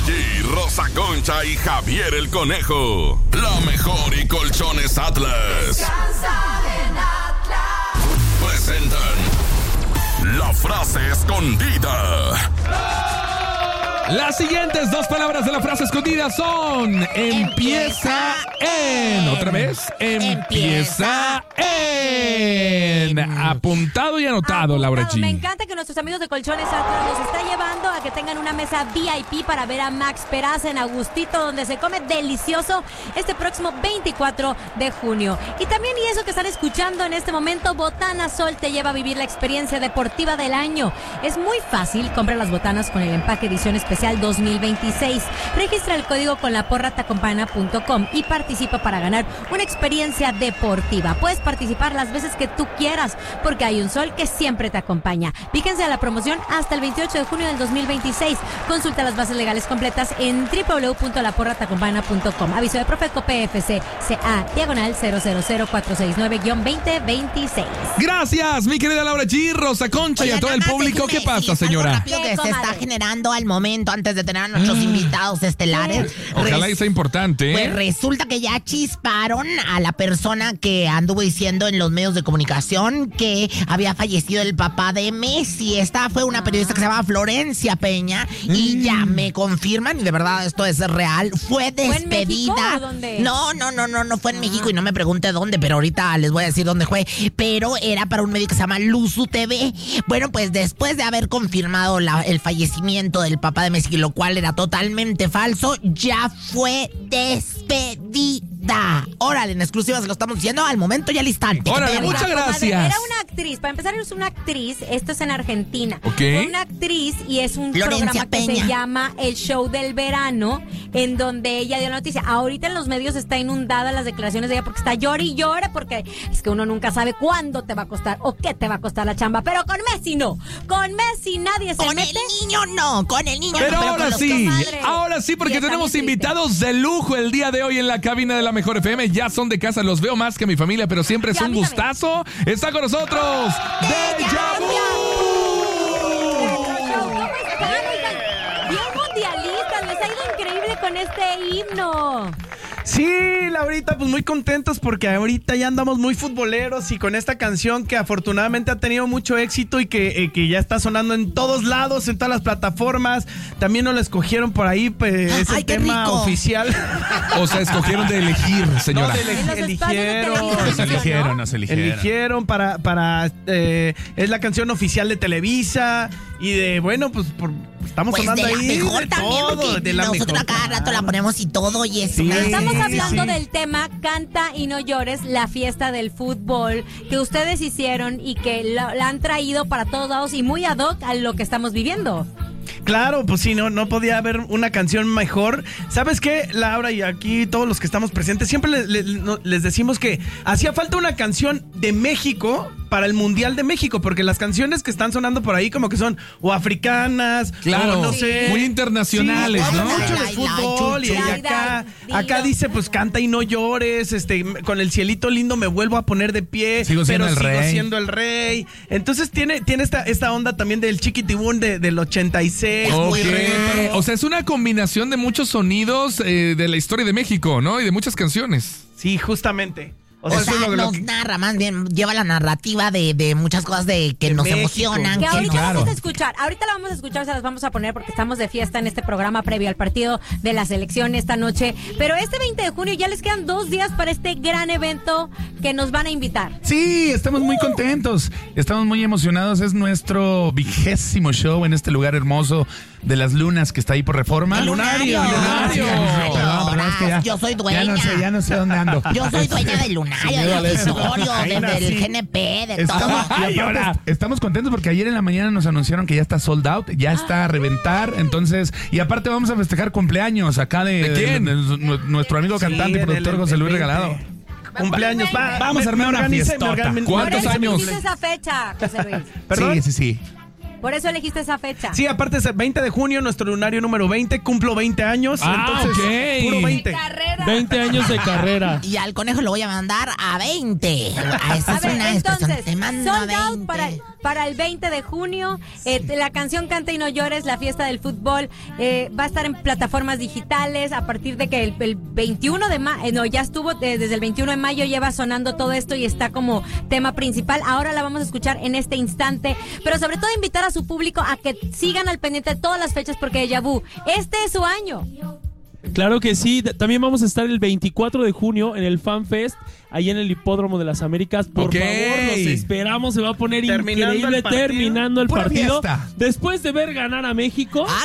G, Rosa Concha y Javier el Conejo. La mejor y Colchones Atlas. Descansa en Atlas. Presentan la frase escondida. Las siguientes dos palabras de la frase escondida son empieza en. Otra vez, empieza en. Apuntado y anotado, Laura G. Me encanta que nuestros amigos de Colchones Atlas nos está llevando a que tengan una mesa VIP para ver a Max Peraza en Agustito, donde se come delicioso este próximo 24 de junio. Y también, y eso que están escuchando en este momento, Botana Sol te lleva a vivir la experiencia deportiva del año. Es muy fácil, compra las botanas con el empaque edición especial 2026. Registra el código con laporratacompana.com y participa para ganar una experiencia deportiva. Puedes participar las veces que tú quieras, porque hay un sol que siempre te acompaña. Fíjense a la promoción hasta el 28 de junio del 2026. Consulta las bases legales completas en www.laporratacompana.com. Aviso de Profeco PFC CA diagonal 000469-2026. Gracias, mi querida Laura G, Rosa Concha. Oye, y a todo el público. ¿Qué pasa, señora? Rápido que se está generando al momento antes de tener a nuestros invitados estelares. Ojalá sea importante. Pues resulta que ya chisparon a la persona que anduvo diciendo en los medios de comunicación que había fallecido el papá de Messi. Esta fue una periodista que se llama Florencia Peña y ya me confirman, y de verdad esto es real, fue despedida. ¿Fue en México o dónde? No fue en México, y no me pregunte dónde, pero ahorita les voy a decir dónde fue. Pero era para un medio que se llama Luzu TV. Bueno, pues después de haber confirmado el fallecimiento del papá de Messi, lo cual era totalmente falso, ya fue despedida. Órale, en exclusiva se lo estamos diciendo al momento y al instante. Órale, muchas gracias. Era una actriz, para empezar es una actriz, esto es en Argentina. Ok. Fue una actriz y es un Florencia programa que Peña. se llama El Show del Verano, en donde ella dio la noticia. Ahorita en los medios está inundada las declaraciones de ella porque está llore y llore, porque es que uno nunca sabe cuándo te va a costar o qué te va a costar la chamba. Pero con Messi no. Con Messi nadie se Con mete. el niño no, con el niño Pero no. ahora con sí, comadres. ahora sí, porque Y está tenemos bien triste. invitados de lujo el día de hoy en la cabina de la Mejor FM. Ya son de casa, los veo más que mi familia, pero siempre es Ya, un a mí también. gustazo. Está con nosotros Deja Vu. ¿Cómo están? Oigan, bien mundialistas, les ha ido increíble con este himno. Sí, Laurita, pues muy contentos porque ahorita ya andamos muy futboleros y con esta canción que afortunadamente ha tenido mucho éxito y que ya está sonando en todos lados, en todas las plataformas. También nos la escogieron por ahí, pues es ¡Ay, el qué tema rico! oficial. O sea, escogieron de elegir, señora. No, En los espacios de televisión, ¿no? Eligieron para es la canción oficial de Televisa y de, bueno, pues estamos Pues sonando de la ahí mejor de también, todo, porque de la nosotros mejor. a cada rato la ponemos y todo, y es Sí. una... Estamos Sí, hablando sí. del tema Canta y no llores, la fiesta del fútbol que ustedes hicieron y que la han traído para todos lados y muy ad hoc a lo que estamos viviendo. Claro, pues sí, no podía haber una canción mejor. ¿Sabes qué, Laura? Y aquí todos los que estamos presentes, siempre les decimos que hacía falta una canción de México para el Mundial de México, porque las canciones que están sonando por ahí como que son o africanas, Claro, o no sé. muy internacionales, sí, ¿no? hablan mucho de Ay, fútbol y chuchu. acá Dilo. dice, pues canta y no llores, con el cielito lindo me vuelvo a poner de pie, Sigo siendo pero el sigo rey. siendo el rey. Entonces tiene esta onda también del chiquitibún del 86. Ok. muy retro. O sea, es una combinación de muchos sonidos de la historia de México, ¿no? Y de muchas canciones. Sí, justamente. O sea, eso es lo nos que... narra, más bien, lleva la narrativa de muchas cosas que De nos México. emocionan. Que ahorita claro. vamos a escuchar, se las vamos a poner porque estamos de fiesta en este programa previo al partido de la selección esta noche. Pero este 20 de junio ya les quedan 2 días para este gran evento que nos van a invitar. Sí, estamos muy contentos, estamos muy emocionados. Es nuestro 20º show en este lugar hermoso de las Lunas que está ahí por Reforma. El Lunario. Perdón, es que Yo soy dueña. ya no sé dónde ando. Yo soy dueña del Lunario, del auditorio, del GNP, de todo. Estamos contentos porque ayer en la mañana nos anunciaron que ya está sold out, ya está a reventar. Entonces, y aparte vamos a festejar cumpleaños acá ¿De quién? de nuestro amigo cantante y productor José Luis Regalado. Cumpleaños. Vamos a armar una fiestota. ¿Cuántos Por eso años? dijiste esa fecha, José Luis. ¿Perdón? Sí. Por eso elegiste esa fecha. Sí, aparte es el 20 de junio, nuestro lunario número 20, cumplo 20 años, entonces ok. puro 20. 20 años de carrera. Y al conejo lo voy a mandar a 20. Esa A es ver, una entonces, expresión. Te mando a sold out 20. para el 20 de junio. La canción Canta y no llores, la fiesta del fútbol, va a estar en plataformas digitales a partir de que el 21 de mayo, ya estuvo desde el 21 de mayo, lleva sonando todo esto y está como tema principal. Ahora la vamos a escuchar en este instante, pero sobre todo invitar a su público a que sigan al pendiente de todas las fechas porque Déjà Vu, este es su año. Claro que sí. También vamos a estar el 24 de junio en el Fan Fest, ahí en el Hipódromo de las Américas. Por Ok. favor, los esperamos. Se va a poner Terminando increíble el partido. terminando el Pura partido. fiesta. Después de ver ganar a México, ¡Ah,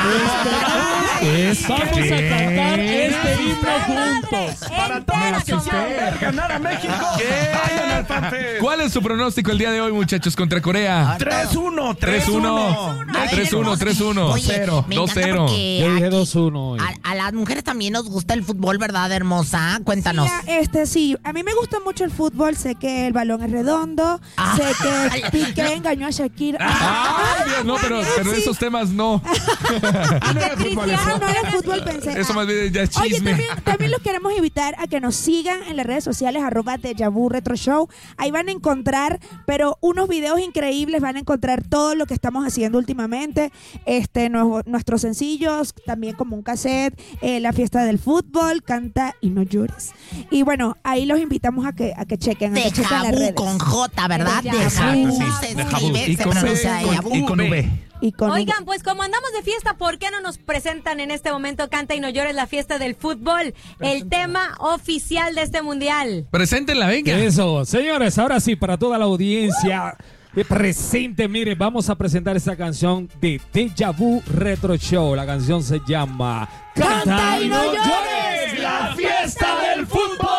vamos a cantar este himno juntos. Entera, comadre. Ganar a México. Vayan al FanFest. ¿Cuál es su pronóstico el día de hoy, muchachos, contra Corea? 3-1, 3-1. 3-1, 3-1. Oye, 0, me encanta 2-0. porque Yo dije aquí 2-1 hoy. A las mujeres también nos gusta el fútbol, ¿verdad, hermosa? Cuéntanos. Sí, a mí me gusta mucho el fútbol, sé que el balón es redondo, Ah. sé que Piqué engañó a Shakira. Ay, Dios, no, pero esos temas no. Cristiano no era fútbol, pensé. Eso más bien ya es Oye, chisme. también los queremos invitar a que nos sigan en las redes sociales, @Déjà Vu Retro Show. Ahí van a encontrar, pero unos videos increíbles, van a encontrar todo lo que estamos haciendo últimamente, nuestros sencillos, también como un cassette, la fiesta del fútbol, Canta y no llores. Y bueno, ahí los invitamos a que chequen, a que chequen las Déjà Vu redes. con J, ¿verdad? Déjà Déjà Vu. Vu Sí, se Déjà Vu. escribe, Y se con pronuncia Déjà Vu. y con V. Y con Oigan, pues como andamos de fiesta, ¿por qué no nos presentan en este momento Canta y no llores, la fiesta del fútbol? El tema oficial de este mundial. Preséntenla, venga. Eso, señores, ahora sí, para toda la audiencia presente, mire, vamos a presentar esta canción de Déjà Vu Retro Show. La canción se llama Canta y no llores, la fiesta del fútbol.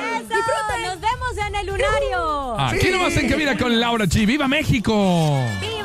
¡Eso! ¡Nos vemos en el lunario! Aquí nomás en cabina con Laura G. ¡Viva México! ¡Viva!